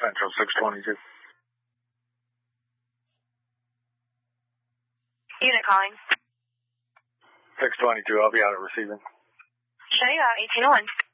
Central 622. Unit calling. 622, I'll be out at receiving. Show you out, 1801.